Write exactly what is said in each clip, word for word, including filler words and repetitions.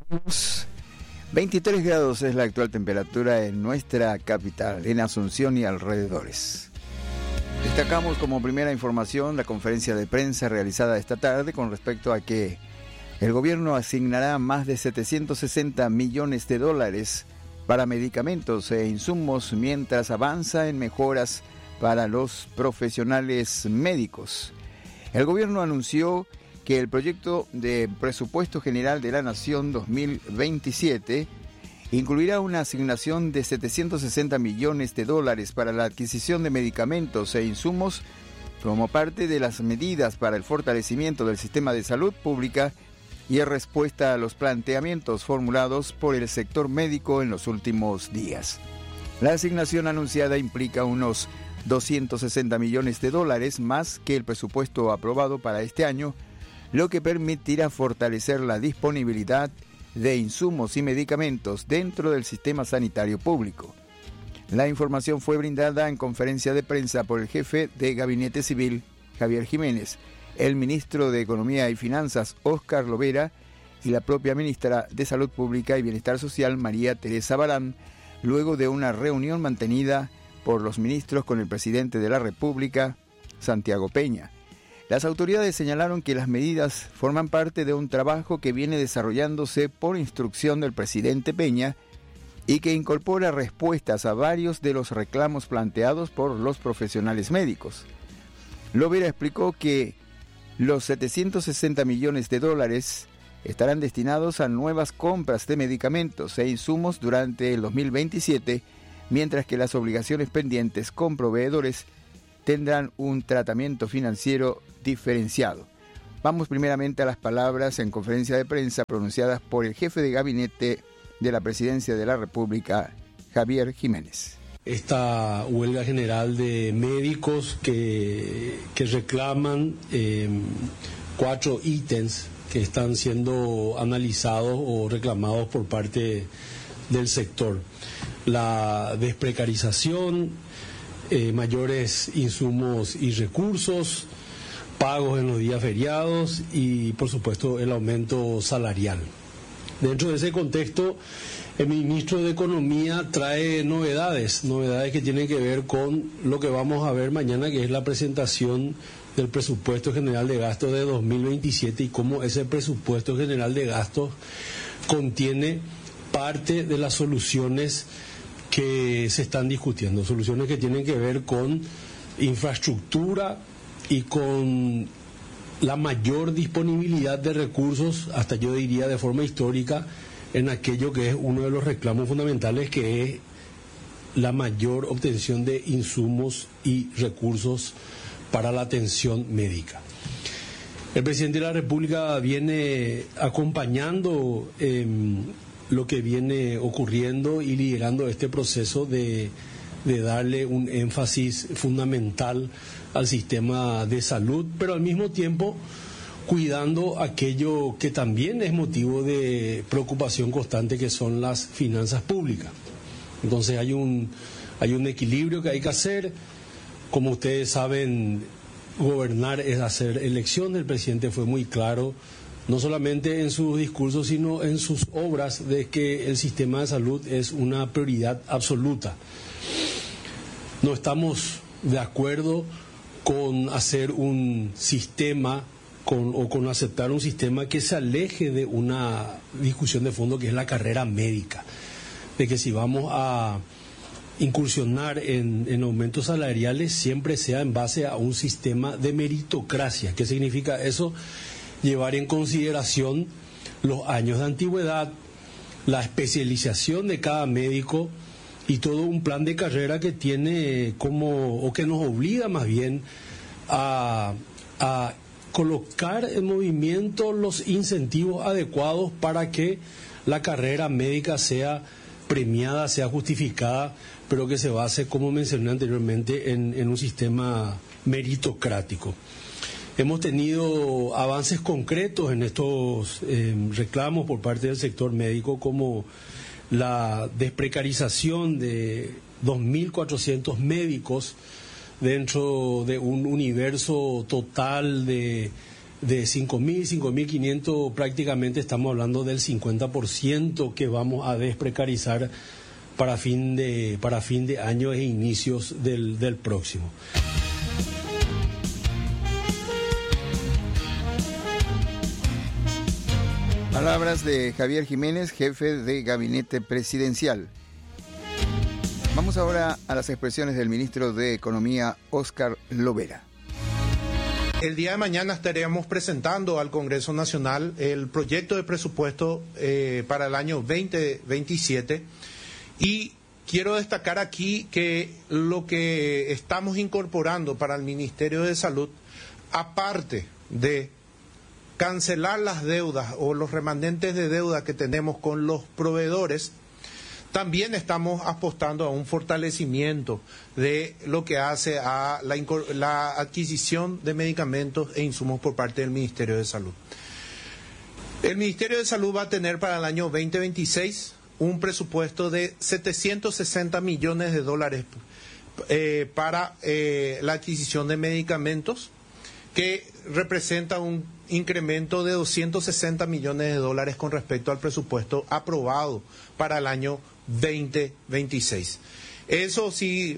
veintitrés grados es la actual temperatura en nuestra capital, en Asunción y alrededores. Destacamos como primera información la conferencia de prensa realizada esta tarde con respecto a que el gobierno asignará más de setecientos sesenta millones de dólares para medicamentos e insumos mientras avanza en mejoras para los profesionales médicos. El gobierno anunció que el proyecto de presupuesto general de la Nación dos mil veintisiete incluirá una asignación de setecientos sesenta millones de dólares para la adquisición de medicamentos e insumos como parte de las medidas para el fortalecimiento del sistema de salud pública y en respuesta a los planteamientos formulados por el sector médico en los últimos días. La asignación anunciada implica unos doscientos sesenta millones de dólares más que el presupuesto aprobado para este año, lo que permitirá fortalecer la disponibilidad de insumos y medicamentos dentro del sistema sanitario público. La información fue brindada en conferencia de prensa por el jefe de Gabinete Civil, Javier Jiménez, el ministro de Economía y Finanzas, Óscar Lovera, y la propia ministra de Salud Pública y Bienestar Social, María Teresa Barán, luego de una reunión mantenida por los ministros con el presidente de la República, Santiago Peña. Las autoridades señalaron que las medidas forman parte de un trabajo que viene desarrollándose por instrucción del presidente Peña y que incorpora respuestas a varios de los reclamos planteados por los profesionales médicos. Lovera explicó que los setecientos sesenta millones de dólares estarán destinados a nuevas compras de medicamentos e insumos durante el dos mil veintisiete, mientras que las obligaciones pendientes con proveedores tendrán un tratamiento financiero diferenciado. Vamos primeramente a las palabras en conferencia de prensa pronunciadas por el jefe de gabinete de la Presidencia de la República, Javier Jiménez. Esta huelga general de médicos que, que reclaman eh, cuatro ítems que están siendo analizados o reclamados por parte del sector. La desprecarización, Eh, mayores insumos y recursos, pagos en los días feriados y, por supuesto, el aumento salarial. Dentro de ese contexto, el ministro de Economía trae novedades, novedades que tienen que ver con lo que vamos a ver mañana, que es la presentación del presupuesto general de gastos de dos mil veintisiete y cómo ese presupuesto general de gastos contiene parte de las soluciones que se están discutiendo, soluciones que tienen que ver con infraestructura y con la mayor disponibilidad de recursos, hasta yo diría de forma histórica, en aquello que es uno de los reclamos fundamentales, que es la mayor obtención de insumos y recursos para la atención médica. El presidente de la República viene acompañando eh, lo que viene ocurriendo y liderando este proceso de, de darle un énfasis fundamental al sistema de salud, pero al mismo tiempo cuidando aquello que también es motivo de preocupación constante, que son las finanzas públicas. Entonces hay un, hay un equilibrio que hay que hacer. Como ustedes saben, gobernar es hacer elecciones. El presidente fue muy claro, no solamente en sus discursos, sino en sus obras, de que el sistema de salud es una prioridad absoluta. No estamos de acuerdo con hacer un sistema con, o con aceptar un sistema que se aleje de una discusión de fondo, que es la carrera médica, de que si vamos a incursionar en, en aumentos salariales, siempre sea en base a un sistema de meritocracia. ¿Qué significa eso? Llevar en consideración los años de antigüedad, la especialización de cada médico y todo un plan de carrera que tiene como, o que nos obliga más bien a, a colocar en movimiento los incentivos adecuados para que la carrera médica sea premiada, sea justificada, pero que se base, como mencioné anteriormente, en, en un sistema meritocrático. Hemos tenido avances concretos en estos eh, reclamos por parte del sector médico, como la desprecarización de dos mil cuatrocientos médicos dentro de un universo total de de cinco mil, cinco mil quinientos, prácticamente estamos hablando del cincuenta por ciento que vamos a desprecarizar para fin de, para fin de año e inicios del, del próximo. Palabras de Javier Jiménez, jefe de Gabinete Presidencial. Vamos ahora a las expresiones del ministro de Economía, Óscar Lovera. El día de mañana estaremos presentando al Congreso Nacional el proyecto de presupuesto eh, para el año veinte veintisiete y quiero destacar aquí que lo que estamos incorporando para el Ministerio de Salud, aparte de cancelar las deudas o los remanentes de deuda que tenemos con los proveedores, también estamos apostando a un fortalecimiento de lo que hace a la, la adquisición de medicamentos e insumos por parte del Ministerio de Salud. El Ministerio de Salud va a tener para el año veinte veintiséis un presupuesto de setecientos sesenta millones de dólares eh, para eh, la adquisición de medicamentos, que representa un incremento de doscientos sesenta millones de dólares con respecto al presupuesto aprobado para el año veinte veintiséis. Eso sí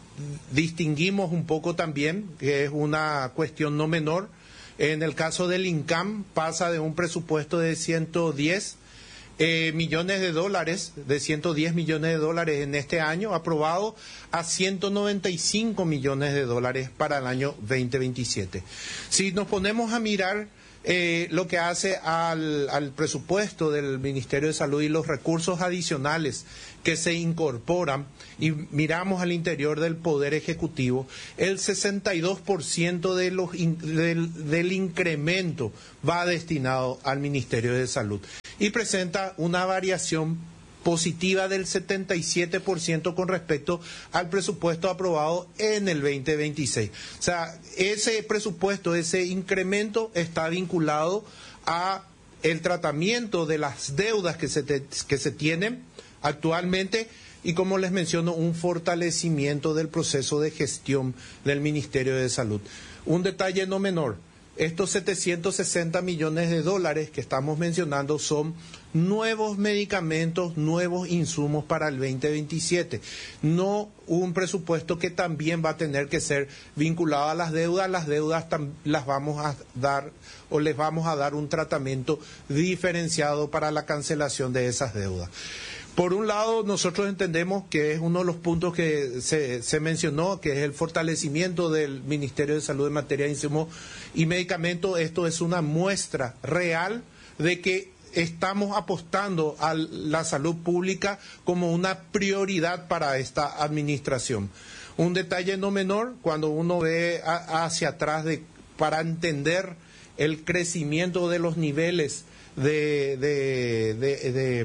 distinguimos un poco también, que es una cuestión no menor. En el caso del INCAM pasa de un presupuesto de ciento diez eh, millones de dólares, de ciento diez millones de dólares en este año aprobado, a ciento noventa y cinco millones de dólares para el año veinte veintisiete. Si nos ponemos a mirar Eh, lo que hace al, al presupuesto del Ministerio de Salud y los recursos adicionales que se incorporan y miramos al interior del Poder Ejecutivo, el sesenta y dos por ciento de los in, del, del incremento va destinado al Ministerio de Salud y presenta una variación positiva del setenta y siete por ciento con respecto al presupuesto aprobado en el veinte veintiséis. O sea, ese presupuesto, ese incremento está vinculado a el tratamiento de las deudas que se, te, que se tienen actualmente y, como les menciono, un fortalecimiento del proceso de gestión del Ministerio de Salud. Un detalle no menor. Estos setecientos sesenta millones de dólares que estamos mencionando son nuevos medicamentos, nuevos insumos para el veinte veintisiete, no un presupuesto que también va a tener que ser vinculado a las deudas. Las deudas las vamos a dar o les vamos a dar un tratamiento diferenciado para la cancelación de esas deudas. Por un lado, nosotros entendemos que es uno de los puntos que se, se mencionó, que es el fortalecimiento del Ministerio de Salud en materia de insumos y medicamentos. Esto es una muestra real de que estamos apostando a la salud pública como una prioridad para esta administración. Un detalle no menor, cuando uno ve a, hacia atrás de, para entender el crecimiento de los niveles de... de, de, de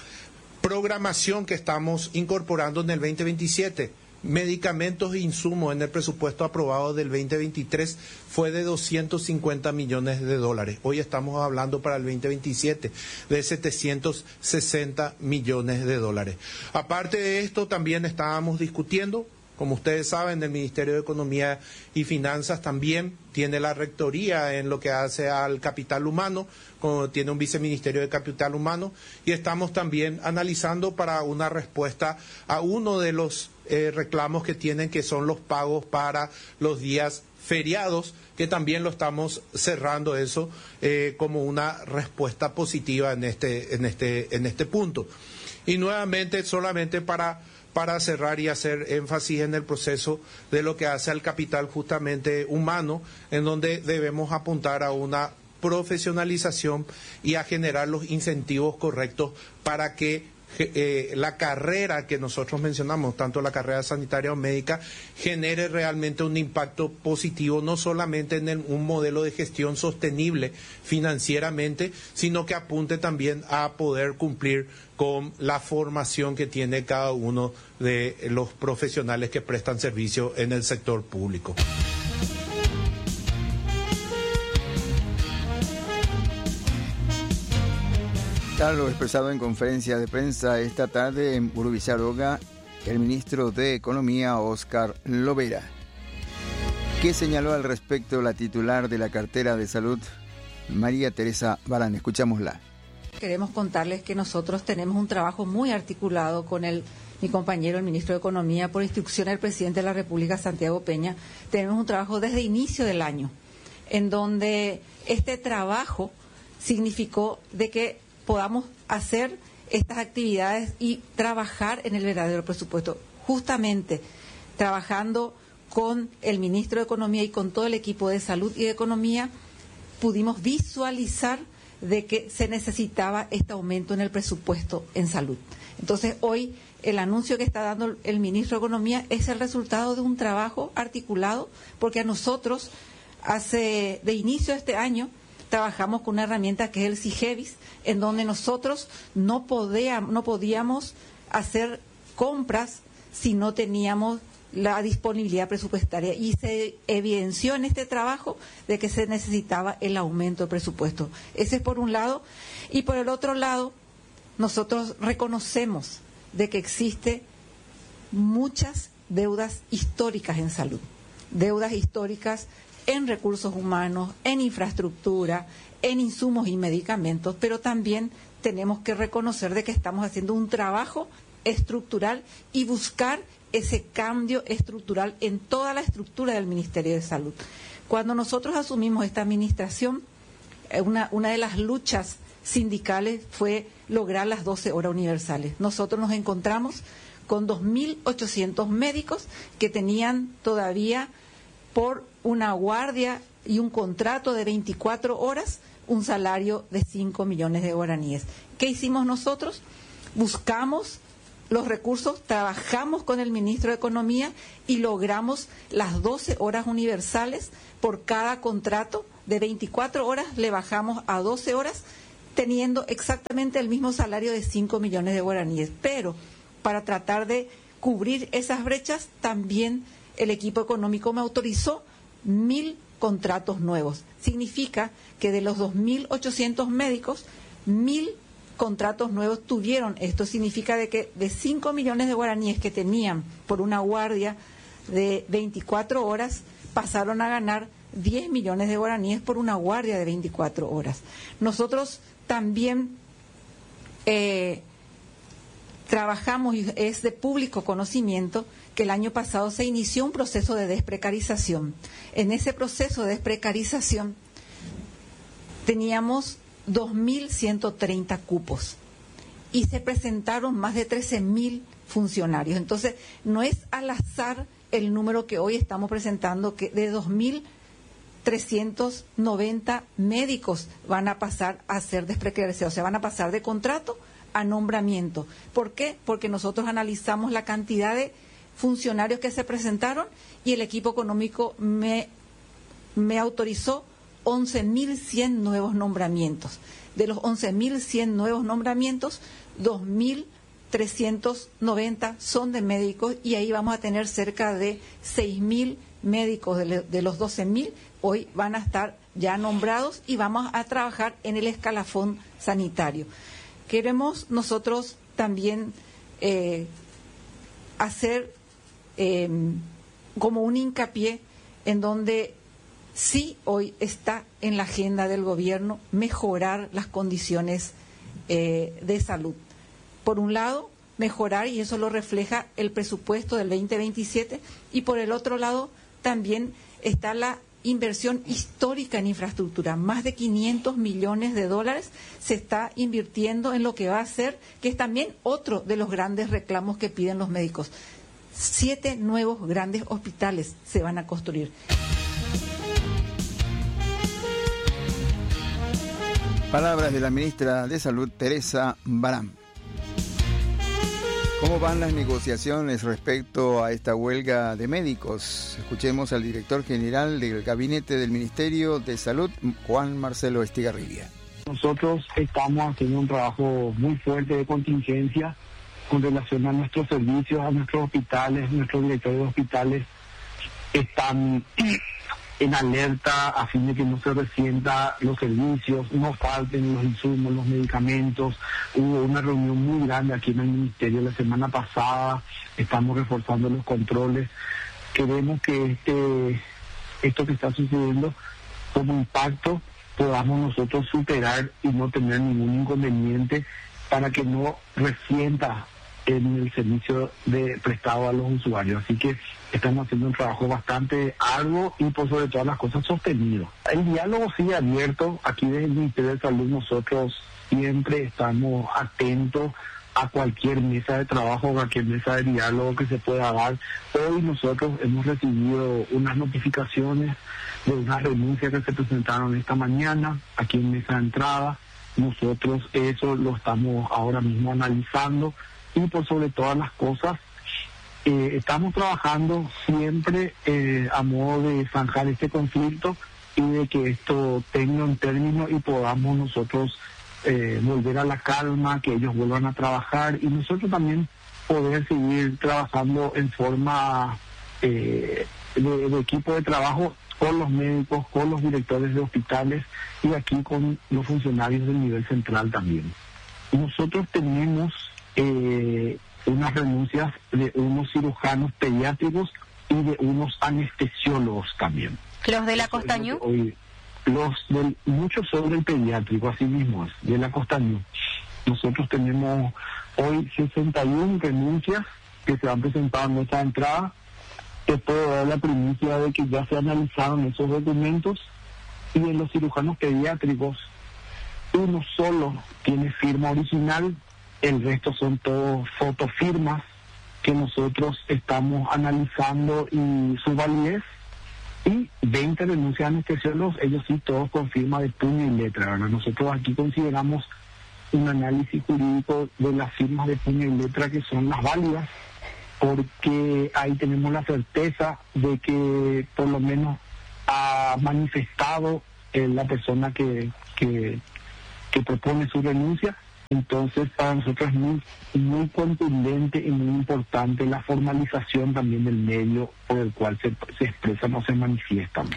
programación que estamos incorporando en el veinte veintisiete. Medicamentos e insumos en el presupuesto aprobado del veinte veintitrés fue de doscientos cincuenta millones de dólares. Hoy estamos hablando para el veinte veintisiete de setecientos sesenta millones de dólares. Aparte de esto, también estábamos discutiendo, como ustedes saben, el Ministerio de Economía y Finanzas también tiene la rectoría en lo que hace al capital humano, como tiene un viceministerio de capital humano, y estamos también analizando para una respuesta a uno de los eh, reclamos que tienen, que son los pagos para los días feriados, que también lo estamos cerrando eso eh, como una respuesta positiva en este, en este, en este punto. Y nuevamente, solamente para... para cerrar y hacer énfasis en el proceso de lo que hace al capital justamente humano, en donde debemos apuntar a una profesionalización y a generar los incentivos correctos para que eh, la carrera que nosotros mencionamos, tanto la carrera sanitaria o médica, genere realmente un impacto positivo, no solamente en el, un modelo de gestión sostenible financieramente, sino que apunte también a poder cumplir con la formación que tiene cada uno de los profesionales que prestan servicio en el sector público. Tal lo expresado en conferencia de prensa esta tarde en Urubizaroga, el ministro de Economía, Óscar Lovera. ¿Qué señaló al respecto la titular de la cartera de salud, María Teresa Barán? Escuchámosla. Queremos contarles que nosotros tenemos un trabajo muy articulado con el, mi compañero, el ministro de Economía, por instrucción del presidente de la República, Santiago Peña. Tenemos un trabajo desde inicio del año, en donde este trabajo significó de que podamos hacer estas actividades y trabajar en el verdadero presupuesto, justamente trabajando con el ministro de Economía y con todo el equipo de Salud y de Economía. Pudimos visualizar de que se necesitaba este aumento en el presupuesto en salud. Entonces, hoy el anuncio que está dando el ministro de Economía es el resultado de un trabajo articulado, porque a nosotros, hace de inicio de este año, trabajamos con una herramienta que es el SIGEVIS, en donde nosotros no, podía, no podíamos hacer compras si no teníamos la disponibilidad presupuestaria, y se evidenció en este trabajo de que se necesitaba el aumento de presupuesto. Ese es por un lado, y por el otro lado nosotros reconocemos de que existe muchas deudas históricas en salud, deudas históricas en recursos humanos, en infraestructura, en insumos y medicamentos, pero también tenemos que reconocer de que estamos haciendo un trabajo estructural y buscar ese cambio estructural en toda la estructura del Ministerio de Salud. Cuando nosotros asumimos esta administración, una, una de las luchas sindicales fue lograr las doce horas universales. Nosotros nos encontramos con dos mil ochocientos médicos que tenían todavía, por una guardia y un contrato de veinticuatro horas, un salario de cinco millones de guaraníes. ¿Qué hicimos nosotros? Buscamos los recursos, trabajamos con el ministro de Economía y logramos las doce horas universales. Por cada contrato de veinticuatro horas le bajamos a doce horas, teniendo exactamente el mismo salario de cinco millones de guaraníes. Pero para tratar de cubrir esas brechas, también el equipo económico me autorizó mil contratos nuevos. Significa que de los dos mil ochocientos médicos, mil contratos nuevos tuvieron. Esto significa de que de cinco millones de guaraníes que tenían por una guardia de veinticuatro horas, pasaron a ganar diez millones de guaraníes por una guardia de veinticuatro horas. Nosotros también eh, trabajamos, y es de público conocimiento, que el año pasado se inició un proceso de desprecarización. En ese proceso de desprecarización teníamos dos mil ciento treinta cupos y se presentaron más de trece mil funcionarios. Entonces, no es al azar el número que hoy estamos presentando, que de dos mil trescientos noventa médicos van a pasar a ser desprecarizados, o sea, van a pasar de contrato a nombramiento. ¿Por qué? Porque nosotros analizamos la cantidad de funcionarios que se presentaron y el equipo económico me, me autorizó once mil cien nuevos nombramientos. De los once mil cien nuevos nombramientos, dos mil trescientos noventa son de médicos, y ahí vamos a tener cerca de seis mil médicos de, de los doce mil, hoy van a estar ya nombrados y vamos a trabajar en el escalafón sanitario. Queremos nosotros también eh, hacer eh, como un hincapié en donde sí hoy está en la agenda del gobierno mejorar las condiciones eh, de salud. Por un lado, mejorar, y eso lo refleja el presupuesto del veinte veintisiete, y por el otro lado también está la inversión histórica en infraestructura. Más de quinientos millones de dólares se está invirtiendo en lo que va a ser, que es también otro de los grandes reclamos que piden los médicos. Siete nuevos grandes hospitales se van a construir. Palabras de la ministra de Salud, Teresa Barán. ¿Cómo van las negociaciones respecto a esta huelga de médicos? Escuchemos al director general del Gabinete del Ministerio de Salud, Juan Marcelo Estigarribia. Nosotros estamos haciendo un trabajo muy fuerte de contingencia con relación a nuestros servicios, a nuestros hospitales. Nuestros directores de hospitales están en alerta a fin de que no se resienta los servicios, no falten los insumos, los medicamentos. Hubo una reunión muy grande aquí en el Ministerio la semana pasada, estamos reforzando los controles. Queremos que este esto que está sucediendo como impacto podamos nosotros superar y no tener ningún inconveniente para que no resienta en el servicio de prestado a los usuarios. Así que estamos haciendo un trabajo bastante arduo y por sobre todas las cosas sostenido. El diálogo sigue abierto. Aquí desde el Ministerio de Salud nosotros siempre estamos atentos a cualquier mesa de trabajo, a cualquier mesa de diálogo que se pueda dar. Hoy nosotros hemos recibido unas notificaciones de unas renuncias que se presentaron esta mañana aquí en mesa de entrada. Nosotros eso lo estamos ahora mismo analizando y por sobre todas las cosas eh, estamos trabajando siempre eh, a modo de zanjar este conflicto y de que esto tenga un término y podamos nosotros eh, volver a la calma, que ellos vuelvan a trabajar y nosotros también poder seguir trabajando en forma eh, de, de equipo de trabajo con los médicos, con los directores de hospitales y aquí con los funcionarios del nivel central también. Nosotros tenemos eh, unas renuncias de unos cirujanos pediátricos y de unos anestesiólogos también. ¿Los de la Costañú? Hoy, los del, muchos son del pediátrico, así mismo es, de la Costañú. Nosotros tenemos hoy sesenta y una renuncias que se han presentado en nuestra entrada. Te puedo dar la primicia de que ya se analizaron esos documentos y en los cirujanos pediátricos uno solo tiene firma original, el resto son todos fotofirmas que nosotros estamos analizando y su validez, y veinte renuncias anestesiólogos, ellos sí todos con firma de puño y letra, ¿verdad? Nosotros aquí consideramos un análisis jurídico de las firmas de puño y letra que son las válidas, porque ahí tenemos la certeza de que por lo menos ha manifestado eh, la persona que, que, que propone su renuncia. Entonces para nosotros es muy, muy contundente y muy importante la formalización también del medio por el cual se, se expresan o se manifiestan.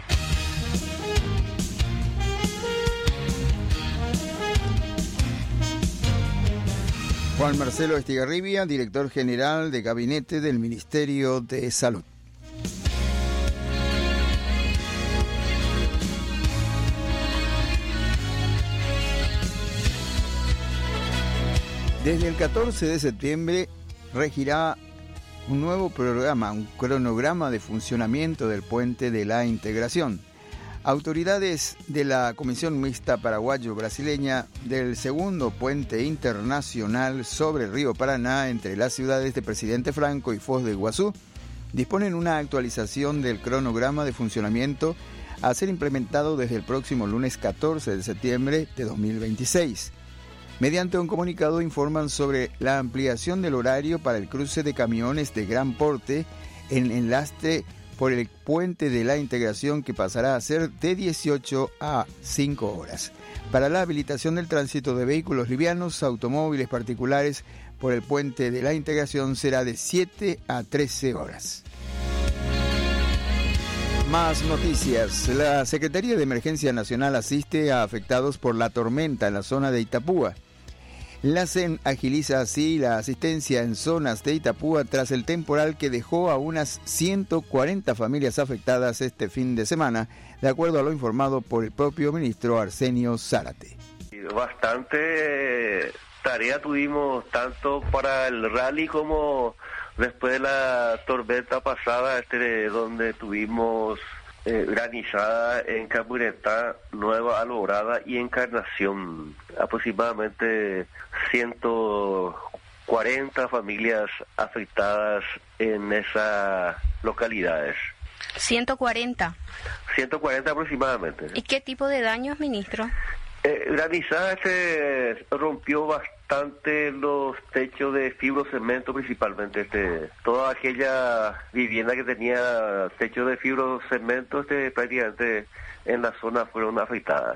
Juan Marcelo Estigarribia, director general de Gabinete del Ministerio de Salud. Desde el catorce de septiembre regirá un nuevo programa, un cronograma de funcionamiento del Puente de la Integración. Autoridades de la Comisión Mixta Paraguayo-Brasileña del segundo puente internacional sobre el río Paraná entre las ciudades de Presidente Franco y Foz de Iguazú disponen una actualización del cronograma de funcionamiento a ser implementado desde el próximo lunes catorce de septiembre de dos mil veintiséis. Mediante un comunicado informan sobre la ampliación del horario para el cruce de camiones de gran porte en enlace por el Puente de la Integración, que pasará a ser de dieciocho a cinco horas. Para la habilitación del tránsito de vehículos livianos, automóviles particulares por el Puente de la Integración será de siete a trece horas. Más noticias. La Secretaría de Emergencia Nacional asiste a afectados por la tormenta en la zona de Itapúa. La C E N agiliza así la asistencia en zonas de Itapúa tras el temporal que dejó a unas ciento cuarenta familias afectadas este fin de semana, de acuerdo a lo informado por el propio ministro Arsenio Zárate. Bastante tarea tuvimos tanto para el rally como después de la tormenta pasada, este donde tuvimos Eh, granizada en Camburetá, Nueva Alborada y Encarnación. Aproximadamente ciento cuarenta familias afectadas en esas localidades. ciento cuarenta. ciento cuarenta aproximadamente. ¿Y qué tipo de daños, ministro? Eh, granizada se rompió bastante los techos de fibrocemento, principalmente este, toda aquella vivienda que tenía techo de fibrocemento, este, prácticamente en la zona fueron afectadas.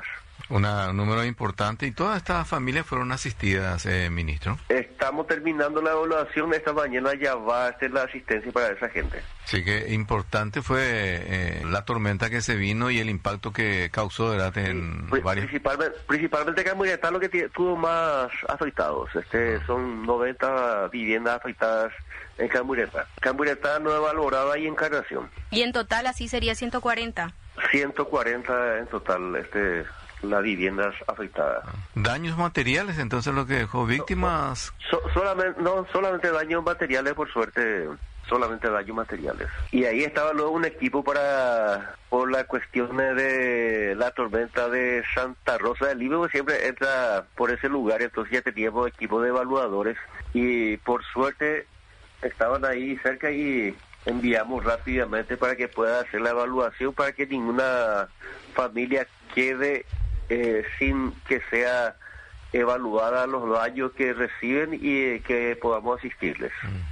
Una, un número importante. ¿Y todas estas familias fueron asistidas, eh, ministro? Estamos terminando la evaluación. Esta mañana ya va a ser la asistencia para esa gente. Sí, que importante fue eh, la tormenta que se vino y el impacto que causó, ¿verdad? En sí, varios... Principalmente, principalmente Cambureta lo que tiene, tuvo más afectados. Este, uh-huh. Son noventa viviendas afectadas en Cambureta. Cambureta, Nueva Alborada y Encarnación. Y en total así sería ciento cuarenta. ciento cuarenta en total, este... las viviendas afectadas. ¿Daños materiales entonces lo que dejó víctimas? So, solamente, no, solamente daños materiales, por suerte, solamente daños materiales. Y ahí estaba luego un equipo para, por las cuestiones de la tormenta de Santa Rosa del Líbano, siempre entra por ese lugar, entonces ya teníamos equipo de evaluadores y por suerte estaban ahí cerca y enviamos rápidamente para que pueda hacer la evaluación para que ninguna familia quede Eh, sin que sea evaluada los daños que reciben y eh, que podamos asistirles.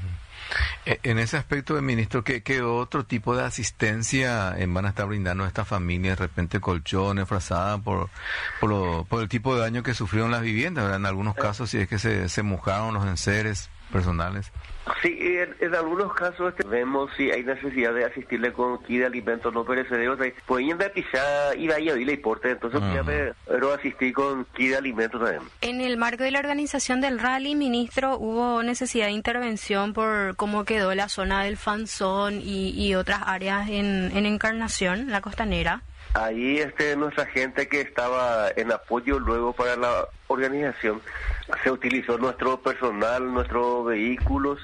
Uh-huh. En ese aspecto, ministro, ¿qué, qué otro tipo de asistencia eh, van a estar brindando a estas familias? De repente colchones, frazadas, por por, lo, por el tipo de daño que sufrieron las viviendas, ¿verdad? En algunos casos, si es que se, se mojaron los enseres personales. Sí, en, en algunos casos este, vemos si hay necesidad de asistirle con kit de alimentos no perecederos. Pueden de pisar y de ahí a y porte, entonces uh-huh. me, pero asistir con kit de alimentos también. En el marco de la organización del rally, ministro, hubo necesidad de intervención por cómo quedó la zona del Fanzón y, y otras áreas en, en Encarnación, la costanera. Ahí este nuestra gente que estaba en apoyo luego para la organización, se utilizó nuestro personal, nuestros vehículos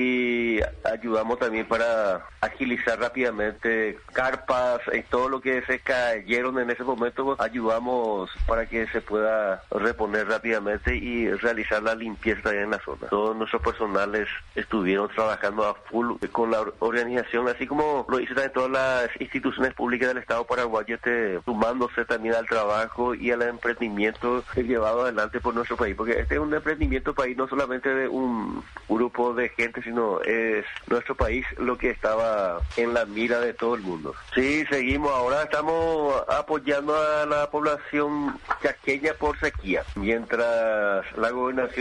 y ayudamos también para agilizar rápidamente carpas y todo lo que se cayeron en ese momento, ayudamos para que se pueda reponer rápidamente y realizar la limpieza en la zona. Todos nuestros personales estuvieron trabajando a full con la organización, así como lo hizo también todas las instituciones públicas del Estado paraguayo, este, sumándose también al trabajo y al emprendimiento llevado adelante por nuestro país, porque este es un emprendimiento país no solamente de un grupo de gente, sino es nuestro país lo que estaba en la mira de todo el mundo. Sí, seguimos, ahora estamos apoyando a la población chaqueña por sequía, mientras la gobernación